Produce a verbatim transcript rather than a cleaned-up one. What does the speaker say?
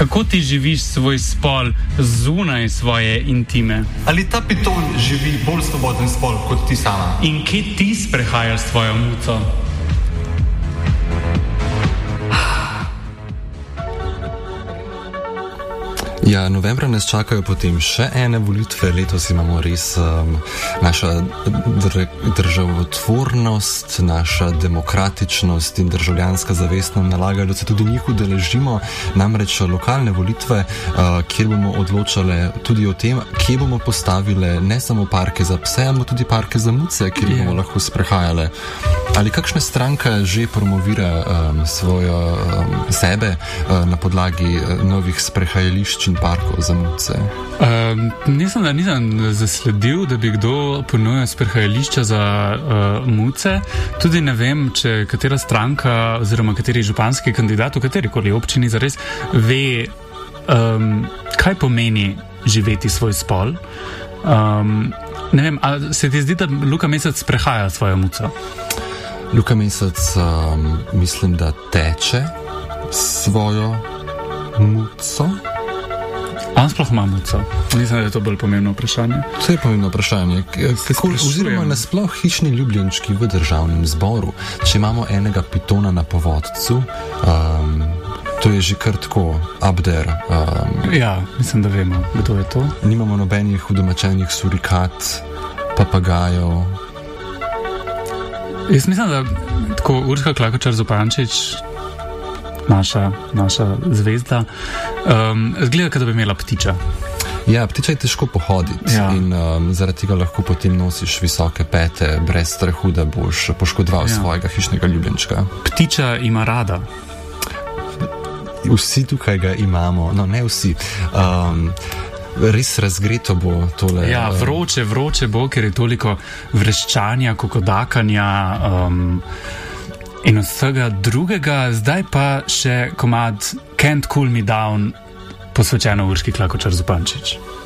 kako ti živiš svoj spol zunaj svoje intime? Ali ta piton živi bolj svoboden spol kot ti sama? In kje ti sprehajaš s svojo muco? Ja, novembra nas čakajo potem še ene volitve. Letos imamo res um, naša dr- državotvornost, naša demokratičnost in državljanska zavest nam nalagajo, da se tudi njih udeležimo. Namreč lokalne volitve, uh, kjer bomo odločali tudi o tem, kje bomo postavili ne samo parke za pse, ampak tudi parke za muce, kjer yeah. bomo lahko sprehajali. Ali kakšna stranka že promovira um, svojo um, sebe uh, na podlagi uh, novih sprehajališč in parkov za muce? Um, nisem, da nisem zasledil, da bi kdo ponujal sprehajališča za uh, muce. Tudi ne vem, če katera stranka oziroma kateri županski kandidat v katerikoli občini zares ve, um, kaj pomeni živeti svoj spol. Um, ne vem, a se ti zdi, da Luka Mesec sprehaja svojo muco? Luka Mesec, um, mislim, da teče svojo muco. On sploh ima muco? Mislim, da je to bolj pomembno vprašanje. To je pomembno vprašanje. Kako, oziroma nasploh hišni ljubljenčki v državnem zboru. Če imamo enega pitona na povodcu, um, to je že kar tako up there. Um, ja, mislim, da vemo, kdo je to. Nimamo nobenih udomačenih surikat, papagajev. Jaz mislim, da tako Urška Klakočar Zupančič, naša, naša zvezda, um, zgleda, da bi imela ptiča. Ja, ptiča je težko pohoditi ja. in um, zaradi tega lahko potem nosiš visoke pete, brez strahu, da boš poškodoval ja. svojega hišnega ljubljenčka. Ptiča ima rada. Vsi tukaj ga imamo, no ne vsi. Um, Res razgreto bo tole. Ja, vroče, vroče bo, ker je toliko vreščanja, kokodakanja um, in vsega drugega. Zdaj pa še komad Can't Cool Me Down, posvečeno Urški Klakočar Zupančič.